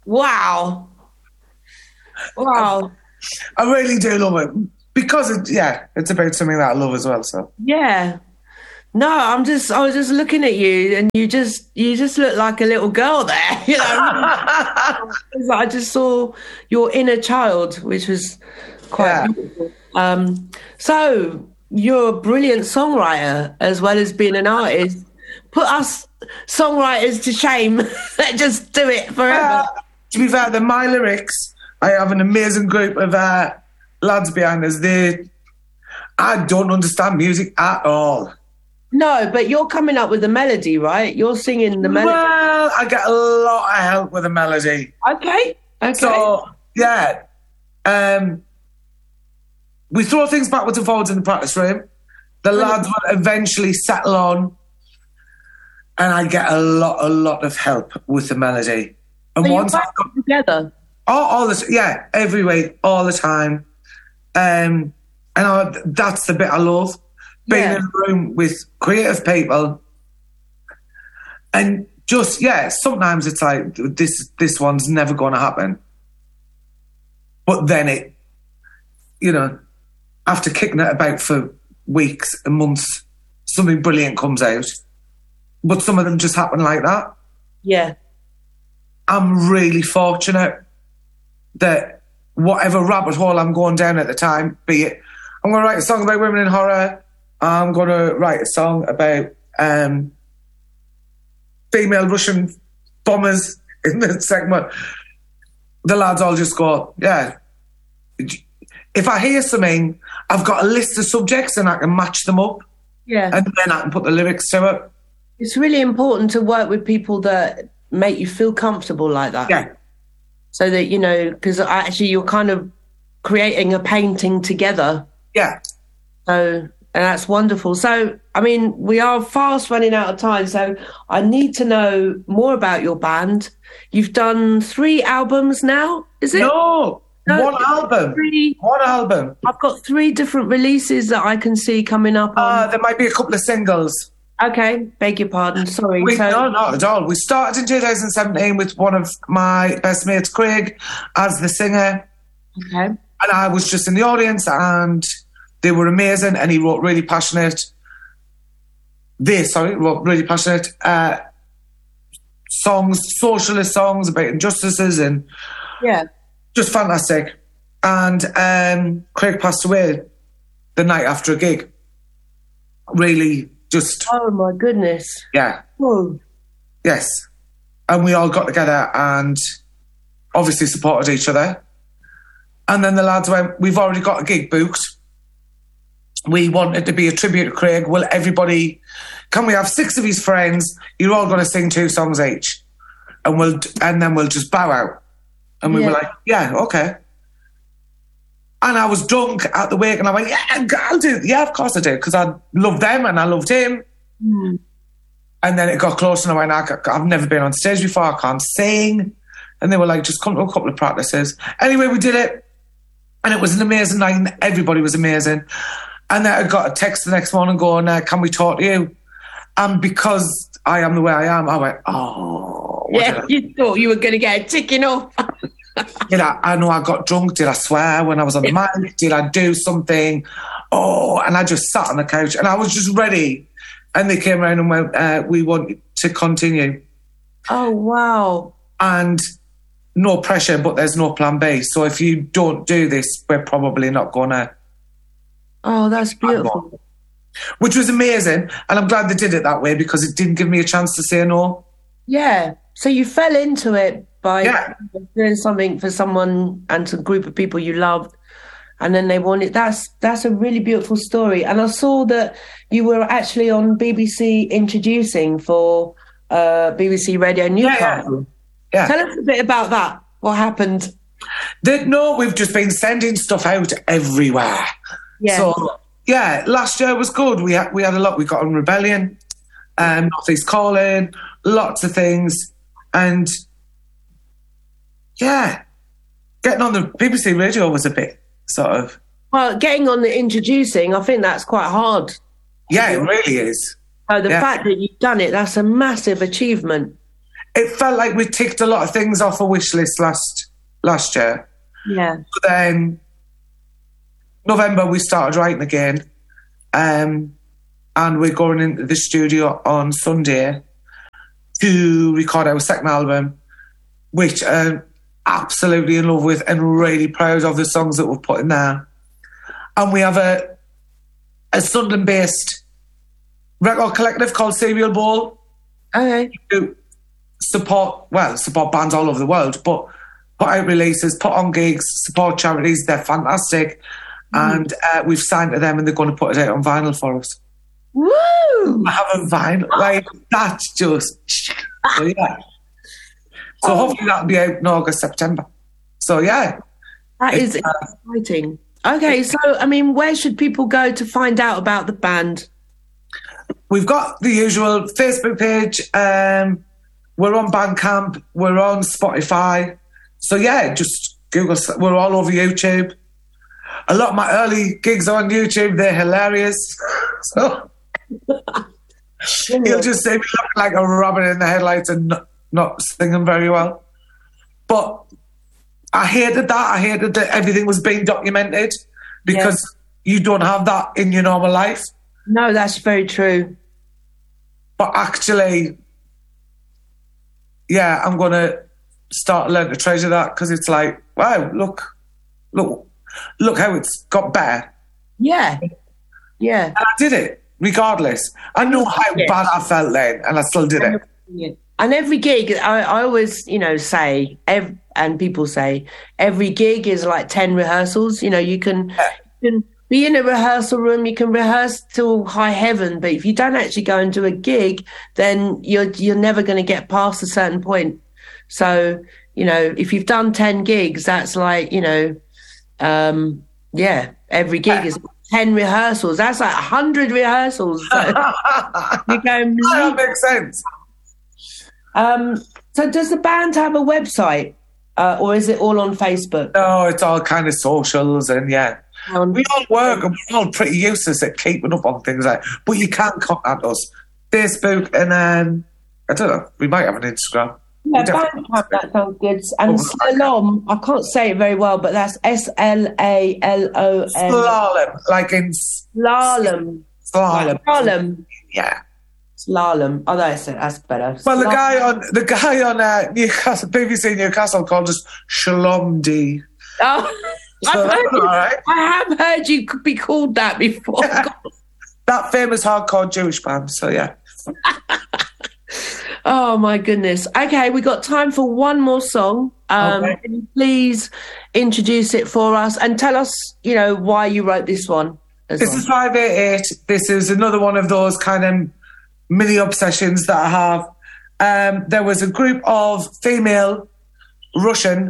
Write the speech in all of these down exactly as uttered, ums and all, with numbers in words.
Wow. Wow. I really do love it because, it, yeah, it's about something that I love as well. So yeah. No, I'm just, I was just looking at you and you just, you just look like a little girl there. You know, I just saw your inner child, which was quite yeah. beautiful. Um, so you're a brilliant songwriter as well as being an artist. Put us songwriters to shame. Just do it forever. Uh, to be fair, the my lyrics, I have an amazing group of uh, lads behind us. They, I don't understand music at all. No, but you're coming up with the melody, right? You're singing the melody. Well, I get a lot of help with the melody. Okay. Okay. So, yeah. Um, we throw things backwards and forwards in the practice room. The lads will eventually settle on, and I get a lot, a lot of help with the melody. And so once you I've got together, all, all this, yeah, every week, all the time. Um, and I, that's the bit I love. Being yeah. in a room with creative people, and just yeah, sometimes it's like this. This one's never going to happen, but then it, you know, after kicking it about for weeks and months, something brilliant comes out. But some of them just happen like that. Yeah, I'm really fortunate that whatever rabbit hole I'm going down at the time, be it I'm going to write a song about women in horror. I'm going to write a song about um, female Russian bombers in the segment. The lads all just go, yeah. If I hear something, I've got a list of subjects and I can match them up. Yeah. And then I can put the lyrics to it. It's really important to work with people that make you feel comfortable like that. Yeah. So that, you know, because actually you're kind of creating a painting together. Yeah. So... And that's wonderful. So, I mean, we are fast running out of time. So I need to know more about your band. You've done three albums now, is it? No, no one album. Three, one album. I've got three different releases that I can see coming up. On... Uh, there might be a couple of singles. Okay, beg your pardon. Sorry. We, so... No, not at all. We started in two thousand seventeen with one of my best mates, Craig, as the singer. Okay. And I was just in the audience and... They were amazing, and he wrote really passionate. They, sorry, wrote really passionate uh, songs, socialist songs about injustices, and yeah, just fantastic. And um, Craig passed away the night after a gig. Really, just oh my goodness, yeah, whoa, yes. And we all got together and obviously supported each other. And then the lads went, "We've already got a gig booked. We want it to be a tribute to Craig. Will everybody, can we have six of his friends? You're all going to sing two songs each. And we'll, and then we'll just bow out." And we yeah. were like, yeah, okay. And I was drunk at the wake and I went, yeah, I'll do it. Yeah, of course I do. Because I loved them and I loved him. Mm. And then it got close and I went, I've never been on stage before. I can't sing. And they were like, just come to a couple of practices. Anyway, we did it. And it was an amazing night and everybody was amazing. And then I got a text the next morning going, uh, can we talk to you? And because I am the way I am, I went, oh. Yeah, you thought you were going to get a ticking off. Did I, I know I got drunk. Did I swear when I was on the mic? Did I do something? Oh, and I just sat on the couch and I was just ready. And they came around and went, uh, we want to continue. Oh, wow. And no pressure, but there's no plan B. So if you don't do this, we're probably not going to. Oh, that's beautiful. Which was amazing. And I'm glad they did it that way because it didn't give me a chance to say no. Yeah. So you fell into it by yeah. doing something for someone and a group of people you loved. And then they wanted, that's that's a really beautiful story. And I saw that you were actually on B B C introducing for uh, B B C Radio Newcastle. Yeah, yeah. Tell us a bit about that. What happened? The, no, we've just been sending stuff out everywhere. Yeah. So, yeah, last year was good. We had, we had a lot. We got on Rebellion, um, Northeast Calling, lots of things. And, yeah, getting on the B B C radio was a bit sort of... Well, getting on the introducing, I think that's quite hard. Yeah, it really is. So the yeah. fact that you've done it, that's a massive achievement. it felt like we ticked a lot of things off a wish list last last year. Yeah. But then November we started writing again, um, and we're going into the studio on Sunday to record our second album, which I'm absolutely in love with and really proud of the songs that we've put in there. And we have a a Sunderland-based record collective called Serial Bowl. Okay. Who support, well, support bands all over the world, but put out releases, put on gigs, support charities. They're fantastic. Mm. And uh, we've signed to them and they're going to put it out on vinyl for us. Woo! I have a vinyl. Like, that's just... So, yeah. So oh. hopefully that'll be out in August, September. So, yeah. That is uh, exciting. Okay, so, I mean, where should people go to find out about the band? We've got the usual Facebook page. Um, we're on Bandcamp. We're on Spotify. So, yeah, just Google. We're all over YouTube. A lot of my early gigs are on YouTube. They're hilarious. So you'll just see me looking like a rabbit in the headlights and not, not singing very well. But I hated that. I hated that everything was being documented because yeah. you don't have that in your normal life. No, that's very true. But actually, yeah, I'm going to start learning to treasure that because it's like, wow, look, look, look how it's got better. Yeah, yeah. And I did it, regardless. I know how yeah. bad I felt then, and I still did it. Yeah. And every gig, I, I always, you know, say, every, and people say, every gig is like ten rehearsals. You know, you can, yeah. you can be in a rehearsal room, you can rehearse till high heaven, but if you don't actually go and do a gig, then you're you're never going to get past a certain point. So, you know, if you've done ten gigs, that's like, you know, um, yeah, every gig yeah. is ten rehearsals. That's like one hundred rehearsals. So you're going, that makes sense. Um, so does the band have a website uh, or is it all on Facebook? No, it's all kind of socials and yeah. Um, we all work and we're all pretty useless at keeping up on things like but you can contact us. Facebook and then, I don't know, we might have an Instagram. Yeah, Bandcamp, that sounds good. And Slalom, I can't say it very well, but that's S L A L O M. Slalom, like in... Slalom. Slalom. Slalom. Yeah. Slalom. Oh, that's it. That's better. Well, Slalom. the guy on the guy on uh, Newcastle, B B C Newcastle called us Shalom D. Oh, so I've heard you, right. I have heard you be called that before. Yeah. That famous hardcore Jewish band, so yeah. Oh, my goodness. Okay, we got time for one more song. Um, okay. Can you please introduce it for us and tell us, you know, why you wrote this one? This well. is five eight eight. This is another one of those kind of mini obsessions that I have. Um, there was a group of female Russian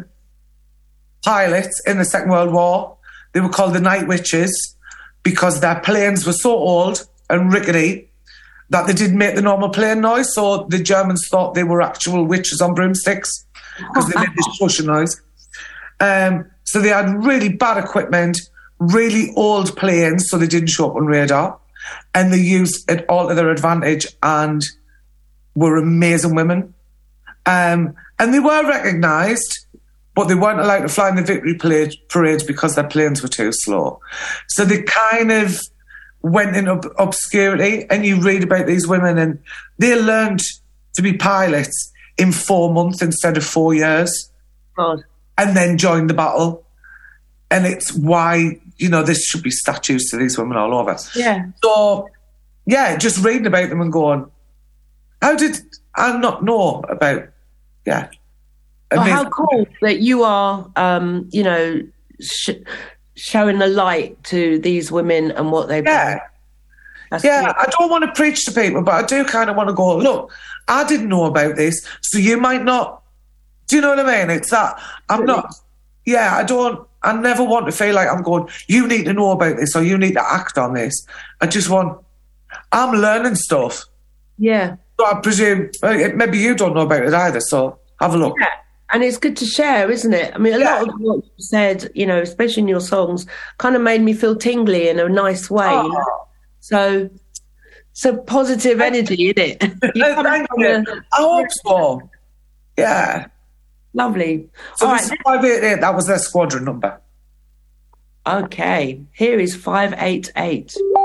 pilots in the Second World War. They were called the Night Witches because their planes were so old and rickety that they didn't make the normal plane noise, so the Germans thought they were actual witches on broomsticks because they made this Russian noise. Um, so they had really bad equipment, really old planes, so they didn't show up on radar, and they used it all to their advantage and were amazing women. Um, and they were recognised, but they weren't allowed to fly in the victory parades because their planes were too slow. So they kind of went in ob- obscurity, and you read about these women and they learned to be pilots in four months instead of four years. God. And then joined the battle. And it's why, you know, there should be statues to these women all over. Yeah. So, yeah, just reading about them and going, how did I not know about, yeah. Well, how cool that you are, um, you know, sh- showing the light to these women and what they've yeah. done. Yeah, cool. I don't want to preach to people, but I do kind of want to go, look, I didn't know about this, so you might not. Do you know what I mean? It's that I'm really? not, yeah, I don't, I never want to feel like I'm going, you need to know about this or you need to act on this. I just want, I'm learning stuff. Yeah. So I presume, maybe you don't know about it either, so have a look. Yeah. And it's good to share, isn't it? I mean, a yeah. lot of what you said, you know, especially in your songs, kind of made me feel tingly in a nice way. Oh. You know? So, so positive energy, isn't it? Thank you. I hope so. Yeah. Lovely. So All this right. is five eight eight, that was their squadron number. Okay. Here is five eight eight.